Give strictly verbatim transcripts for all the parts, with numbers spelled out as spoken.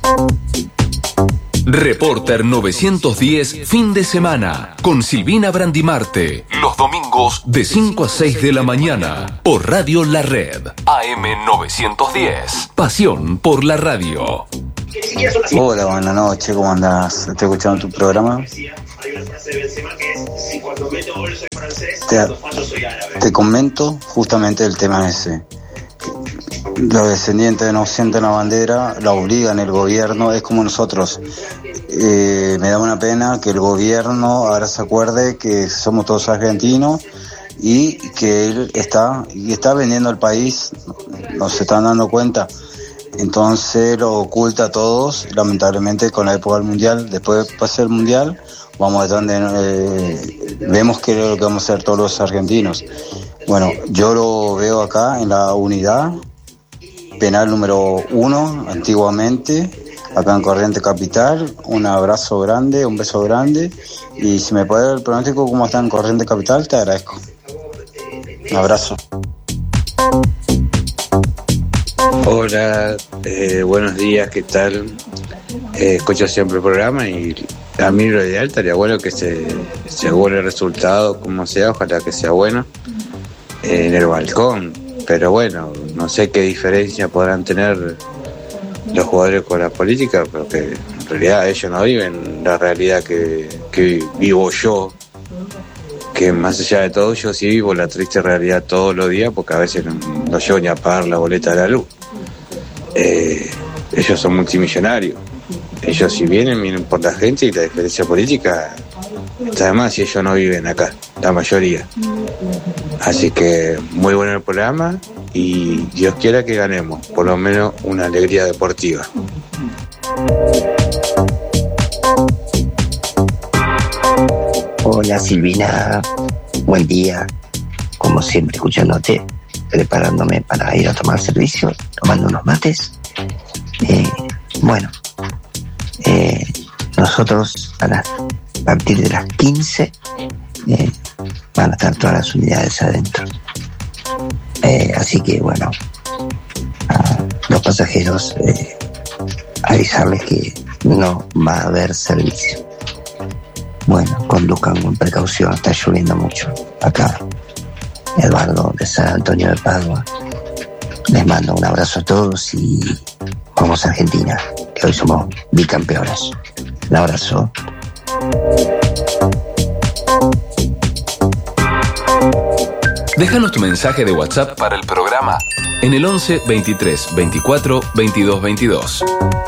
Reporter novecientos diez, fin de semana, con Silvina Brandimarte. Los domingos de cinco a seis de la mañana, por Radio La Red. A M novecientos diez. Pasión por la radio. Hola, buenas noches, ¿cómo andás? Estoy escuchando tu programa. Te, te comento justamente el tema ese. Los descendientes no sienten la bandera, la obligan el gobierno, es como nosotros. Eh, me da una pena que el gobierno ahora se acuerde que somos todos argentinos y que él está, y está vendiendo el país, no se están dando cuenta. Entonces lo oculta a todos, lamentablemente con la época del mundial. Después pase el mundial, vamos a donde eh, vemos que es lo que vamos a hacer todos los argentinos. Bueno, yo lo veo acá en la unidad penal número uno, antiguamente, acá en Corrientes Capital. Un abrazo grande, un beso grande, y si me puede dar el pronóstico cómo está en Corrientes Capital, te agradezco. Un abrazo. Hola, eh, buenos días, ¿qué tal? Eh, escucho siempre el programa y a mí lo ideal estaría bueno que se, se bueno el resultado, como sea, ojalá que sea bueno eh, en el balcón, pero bueno, no sé qué diferencia podrán tener los jugadores con la política, porque en realidad ellos no viven la realidad que, que vivo yo, que más allá de todo yo sí vivo la triste realidad todos los días, porque a veces no, no llego ni a pagar la boleta de la luz. Eh, ellos son multimillonarios, ellos si vienen, vienen por la gente, y la diferencia política está de más si ellos no viven acá, la mayoría. Así que muy bueno el programa y Dios quiera que ganemos, por lo menos una alegría deportiva. Hola Silvina, buen día, como siempre escuchándote, preparándome para ir a tomar servicio, tomando unos mates. Eh, bueno, eh, nosotros a, las, a partir de las quince eh, van a estar todas las unidades adentro. Eh, así que bueno, a los pasajeros eh, avisarles que no va a haber servicio. Bueno, conduzcan con precaución, está lloviendo mucho acá. Eduardo de San Antonio de Padua. Les mando un abrazo a todos y vamos a Argentina, que hoy somos bicampeones. Un abrazo. Déjanos tu mensaje de WhatsApp para el programa en el once, veintitrés, veinticuatro, veintidós, veintidós.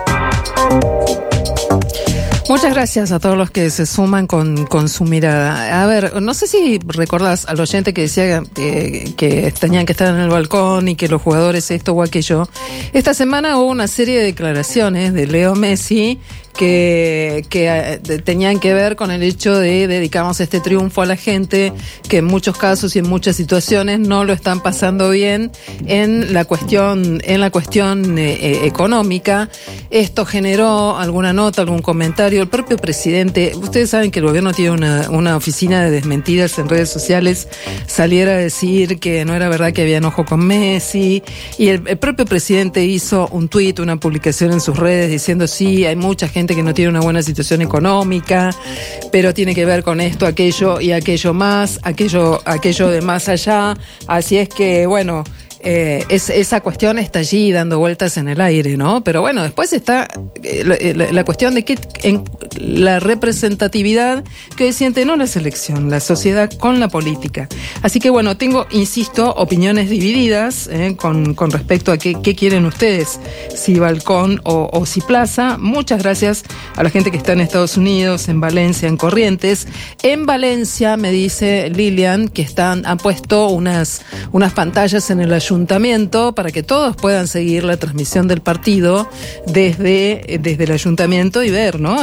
Muchas gracias a todos los que se suman con, con su mirada. A ver, no sé si recordás al oyente que decía que, que tenían que estar en el balcón y que los jugadores esto o aquello. Esta semana hubo una serie de declaraciones de Leo Messi que, que tenían que ver con el hecho de dedicarnos este triunfo a la gente que en muchos casos y en muchas situaciones no lo están pasando bien en la cuestión, en la cuestión eh, económica. Esto generó alguna nota, algún comentario. El propio presidente, ustedes saben que el gobierno tiene una, una oficina de desmentidas en redes sociales, saliera a decir que no era verdad que había enojo con Messi, y el, el propio presidente hizo un tuit, una publicación en sus redes diciendo sí, hay mucha gente que no tiene una buena situación económica, pero tiene que ver con esto, aquello y aquello más, aquello, aquello de más allá. Así es que, bueno, Eh, es, esa cuestión está allí dando vueltas en el aire, ¿no? Pero bueno, después está eh, la, la cuestión de que en la representatividad que hoy siente no la selección, la sociedad con la política. Así que bueno, tengo, insisto, opiniones divididas eh, con, con respecto a qué, qué quieren ustedes, si balcón o, o si plaza. Muchas gracias a la gente que está en Estados Unidos, en Valencia, en Corrientes. En Valencia, me dice Lilian, que están, han puesto unas, unas pantallas en el ayuntamiento para que todos puedan seguir la transmisión del partido desde, desde el ayuntamiento y ver, ¿no? Hay una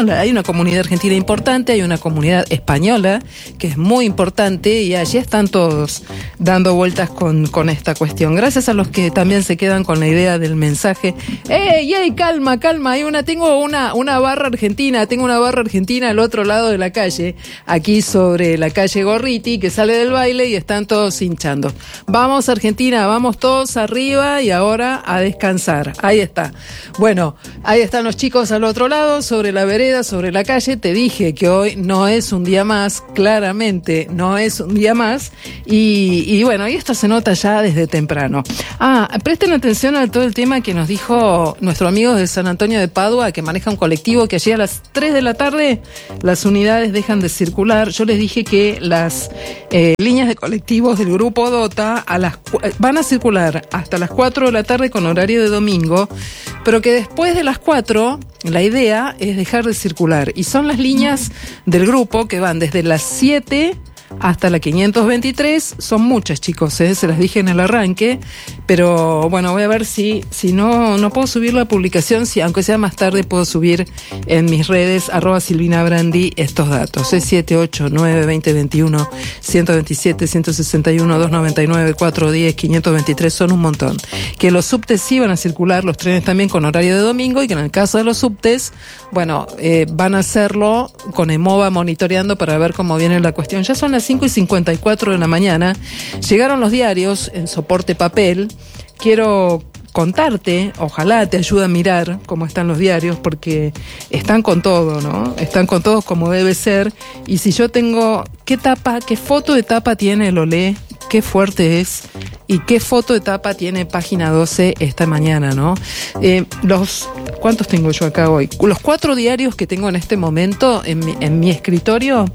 comunidad argentina importante, hay una comunidad española que es muy importante y allí están todos dando vueltas con, con esta cuestión. Gracias a los que también se quedan con la idea del mensaje. ¡Ey, ey, calma, calma! Hay una, tengo una, una barra argentina, tengo una barra argentina al otro lado de la calle, aquí sobre la calle Gorriti, que sale del baile y están todos hinchando. Vamos Argentina, vamos todos arriba y ahora a descansar. Ahí está. Bueno, ahí están los chicos al otro lado, sobre la vereda, sobre la calle. Te dije que hoy no es un día más, claramente no es un día más. Y, y bueno, y esto se nota ya desde temprano. Ah, presten atención a todo el tema que nos dijo nuestro amigo de San Antonio de Padua, que maneja un colectivo, que allí a las tres de la tarde las unidades dejan de circular. Yo les dije que las eh, líneas de colectivos del grupo DOTA a las, van a circular hasta las cuatro de la tarde con horario de domingo, pero que después de las cuatro la idea es dejar de circular. Y son las líneas del grupo que van desde las siete hasta la quinientos veintitrés, son muchas, chicos, ¿eh? Se las dije en el arranque, pero bueno, voy a ver si, si no, no puedo subir la publicación, si aunque sea más tarde puedo subir en mis redes, arroba Silvina Brandi, estos datos, es siete ocho nueve veinte veintiuno ciento veintisiete ciento sesenta y uno doscientos noventa y nueve cuatrocientos diez quinientos veintitrés, son un montón. Que los subtes sí van a circular, los trenes también con horario de domingo, y que en el caso de los subtes, bueno, eh, van a hacerlo con EMOVA monitoreando para ver cómo viene la cuestión. Ya son las cinco y cincuenta y cuatro de la mañana, llegaron los diarios en soporte papel. Quiero contarte, ojalá te ayude a mirar cómo están los diarios, porque están con todo, ¿no? Están con todos como debe ser. Y si yo tengo, ¿qué tapa, qué foto de tapa tiene el Olé? Qué fuerte es. Y qué foto de tapa tiene Página doce esta mañana, ¿no? Eh, los, ¿cuántos tengo yo acá hoy? Los cuatro diarios que tengo en este momento en mi, en mi escritorio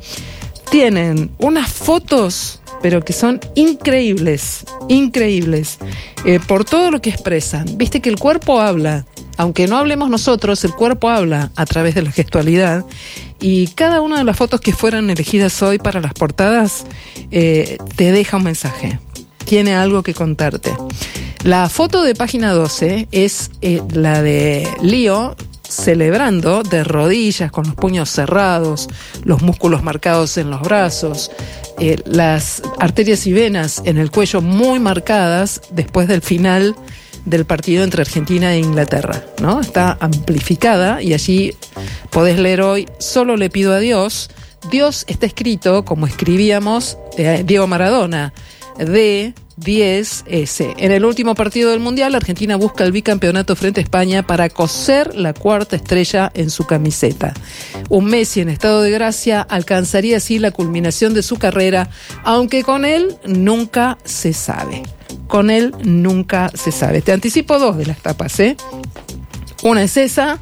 tienen unas fotos, pero que son increíbles, increíbles, eh, por todo lo que expresan. Viste que el cuerpo habla, aunque no hablemos nosotros, el cuerpo habla a través de la gestualidad, y cada una de las fotos que fueron elegidas hoy para las portadas eh, te deja un mensaje, tiene algo que contarte. La foto de Página doce es eh, la de Lío, celebrando de rodillas, con los puños cerrados, los músculos marcados en los brazos, eh, las arterias y venas en el cuello muy marcadas después del final del partido entre Argentina e Inglaterra, ¿no? Está amplificada y allí podés leer hoy: solo le pido a Dios. Dios está escrito como escribíamos eh, Diego Maradona, D diez ese. En el último partido del Mundial, Argentina busca el bicampeonato frente a España para coser la cuarta estrella en su camiseta. Un Messi en estado de gracia alcanzaría así la culminación de su carrera, aunque con él nunca se sabe. Con él nunca se sabe. Te anticipo dos de las tapas, ¿eh? Una es esa,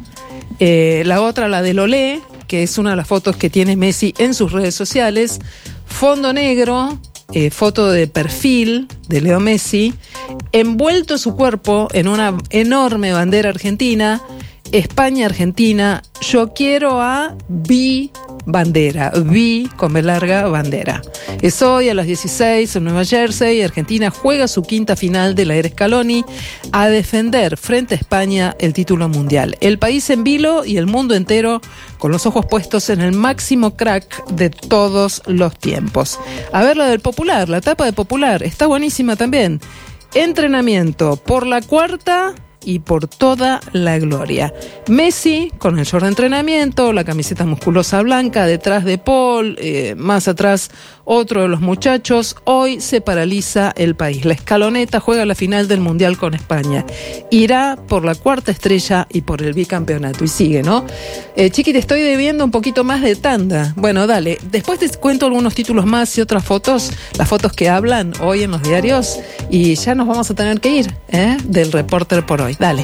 eh, la otra la del Olé, que es una de las fotos que tiene Messi en sus redes sociales. Fondo negro, Eh, foto de perfil de Leo Messi, envuelto su cuerpo en una enorme bandera argentina, España-Argentina, yo quiero a B bandera, B con B larga bandera. Es hoy a las dieciséis en Nueva Jersey. Argentina juega su quinta final de la era Scaloni a defender frente a España el título mundial. El país en vilo y el mundo entero con los ojos puestos en el máximo crack de todos los tiempos. A ver la del Popular, la tapa de Popular, está buenísima también. Entrenamiento por la cuarta y por toda la gloria. Messi con el short de entrenamiento, la camiseta musculosa blanca, detrás de Paul, eh, más atrás otro de los muchachos. Hoy se paraliza el país. La escaloneta juega la final del Mundial con España. Irá por la cuarta estrella y por el bicampeonato. Y sigue, ¿no? Eh, Chiqui, te estoy debiendo un poquito más de tanda. Bueno, dale. Después te cuento algunos títulos más y otras fotos, las fotos que hablan hoy en los diarios. Y ya nos vamos a tener que ir, ¿eh? Del Reporter por hoy. Dale.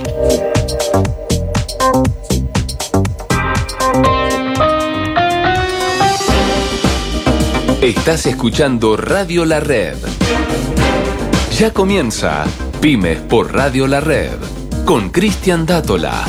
Estás escuchando Radio La Red. Ya comienza Pymes por Radio La Red con Cristian Dátola.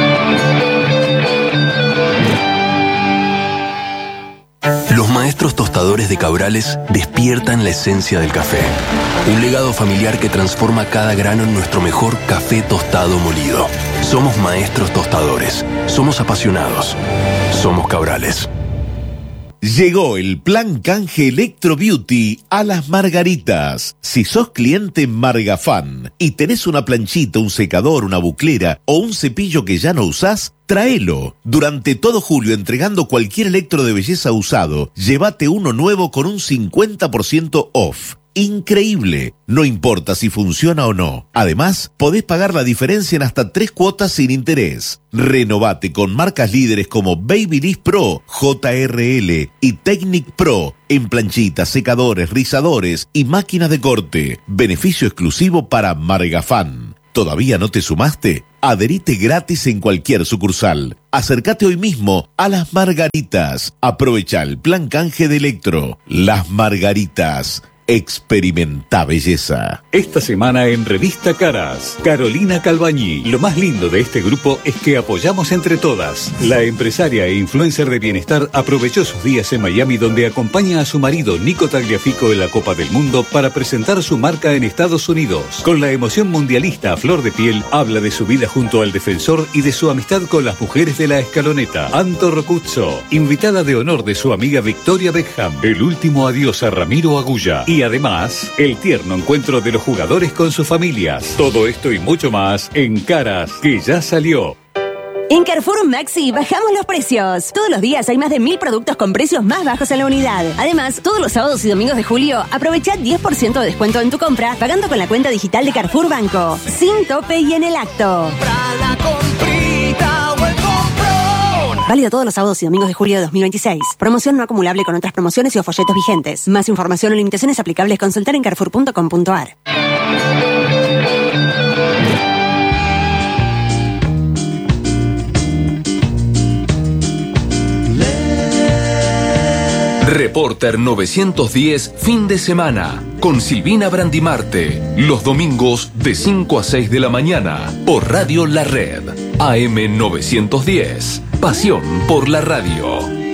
Los maestros tostadores tostadores de Cabrales despiertan la esencia del café. Un legado familiar que transforma cada grano en nuestro mejor café tostado molido. Somos maestros tostadores. Somos apasionados. Somos Cabrales. Llegó el plan canje Electro Beauty a Las Margaritas. Si sos cliente Margafan y tenés una planchita, un secador, una buclera o un cepillo que ya no usás, tráelo. Durante todo julio, entregando cualquier electro de belleza usado, llévate uno nuevo con un cincuenta por ciento off. Increíble, no importa si funciona o no. Además, podés pagar la diferencia en hasta tres cuotas sin interés. Renovate con marcas líderes como Babyliss Pro, J R L y Technic Pro en planchitas, secadores, rizadores y máquinas de corte. Beneficio exclusivo para Margafan. ¿Todavía no te sumaste? Adherite gratis en cualquier sucursal. Acércate hoy mismo a Las Margaritas. Aprovecha el plan canje de Electro. Las Margaritas. Experimenta belleza. Esta semana en Revista Caras, Carolina Calbañí. Lo más lindo de este grupo es que apoyamos entre todas. La empresaria e influencer de bienestar aprovechó sus días en Miami, donde acompaña a su marido Nico Tagliafico en la Copa del Mundo para presentar su marca en Estados Unidos. Con la emoción mundialista a flor de piel, habla de su vida junto al defensor y de su amistad con las mujeres de la escaloneta. Anto Rocuzzo, invitada de honor de su amiga Victoria Beckham. El último adiós a Ramiro Agulla. Y además, el tierno encuentro de los jugadores con sus familias. Todo esto y mucho más en Caras, que ya salió. En Carrefour Maxi bajamos los precios. Todos los días hay más de mil productos con precios más bajos en la unidad. Además, todos los sábados y domingos de julio, aprovecha diez por ciento de descuento en tu compra pagando con la cuenta digital de Carrefour Banco. Sin tope y en el acto. Válido todos los sábados y domingos de julio de dos mil veintiséis. Promoción no acumulable con otras promociones y o folletos vigentes. Más información o limitaciones aplicables, consultar en carrefour punto com punto a r. Reporter novecientos diez, fin de semana, con Silvina Brandimarte, los domingos de cinco a seis de la mañana, por Radio La Red, A M novecientos diez, pasión por la radio.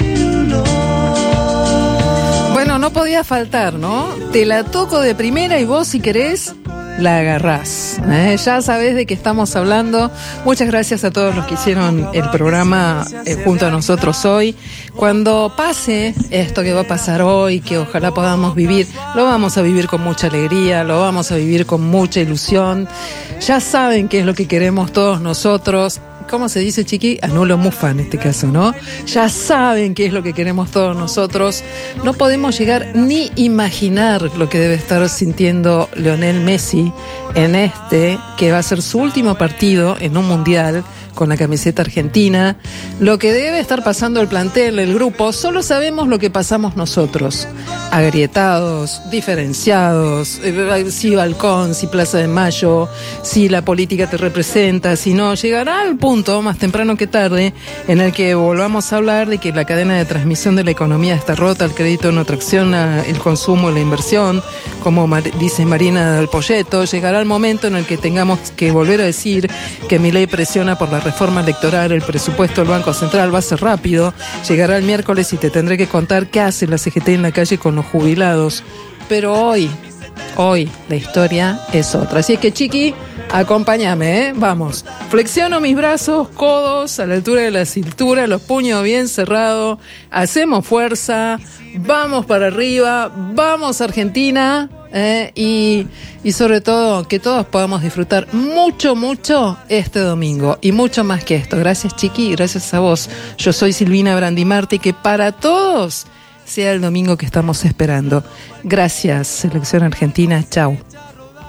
Bueno, no podía faltar, ¿no? Te la toco de primera y vos, si querés, la agarrás. ¿eh? Ya sabés de qué estamos hablando. Muchas gracias a todos los que hicieron el programa eh, junto a nosotros hoy. Cuando pase esto que va a pasar hoy, que ojalá podamos vivir, lo vamos a vivir con mucha alegría, lo vamos a vivir con mucha ilusión. Ya saben qué es lo que queremos todos nosotros. ¿Cómo se dice, Chiqui? Anulo mufa en este caso, ¿no? Ya saben qué es lo que queremos todos nosotros. No podemos llegar ni imaginar lo que debe estar sintiendo Lionel Messi en este, que va a ser su último partido en un mundial con la camiseta argentina. Lo que debe estar pasando el plantel, el grupo, solo sabemos lo que pasamos nosotros. Agrietados, diferenciados, eh, si Balcón, si Plaza de Mayo, si la política te representa, si no, llegará al punto, más temprano que tarde, en el que volvamos a hablar de que la cadena de transmisión de la economía está rota, el crédito no tracciona el consumo y la inversión, como mar- dice Marina del Polleto. Llegará el momento en el que tengamos que volver a decir que Milei presiona por la reforma electoral, el presupuesto del Banco Central va a ser rápido. Llegará el miércoles y te tendré que contar qué hace la C G T en la calle con los jubilados. Pero hoy, hoy la historia es otra. Así es que, Chiqui, acompáñame, ¿eh? Vamos. Flexiono mis brazos, codos a la altura de la cintura, los puños bien cerrados. Hacemos fuerza. Vamos para arriba. Vamos, Argentina. Eh, y, y sobre todo que todos podamos disfrutar mucho, mucho este domingo y mucho más que esto. Gracias, Chiqui, y gracias a vos. Yo soy Silvina Brandimarte y que para todos sea el domingo que estamos esperando. Gracias, Selección Argentina. Chau.